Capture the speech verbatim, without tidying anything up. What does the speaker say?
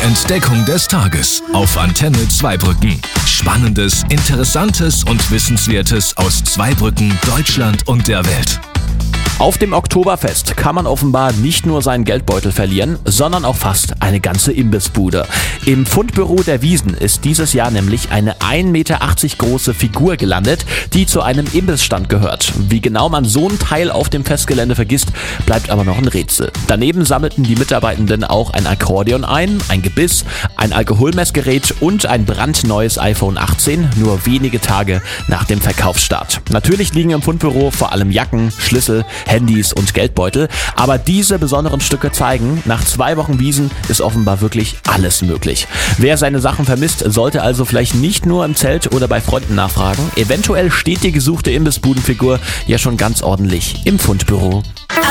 Entdeckung des Tages auf Antenne Zweibrücken. Spannendes, Interessantes und Wissenswertes aus Zweibrücken, Deutschland und der Welt. Auf dem Oktoberfest kann man offenbar nicht nur seinen Geldbeutel verlieren, sondern auch fast eine ganze Imbissbude. Im Fundbüro der Wiesn ist dieses Jahr nämlich eine ein Meter achtzig große Figur gelandet, die zu einem Imbissstand gehört. Wie genau man so ein Teil auf dem Festgelände vergisst, bleibt aber noch ein Rätsel. Daneben sammelten die Mitarbeitenden auch ein Akkordeon ein, ein Gebiss, ein Alkoholmessgerät und ein brandneues iPhone achtzehn, nur wenige Tage nach dem Verkaufsstart. Natürlich liegen im Fundbüro vor allem Jacken, Schlüssel, Handys und Geldbeutel, aber diese besonderen Stücke zeigen, nach zwei Wochen Wiesn ist offenbar wirklich alles möglich. Wer seine Sachen vermisst, sollte also vielleicht nicht nur im Zelt oder bei Freunden nachfragen. Eventuell steht die gesuchte Imbissbudenfigur ja schon ganz ordentlich im Fundbüro.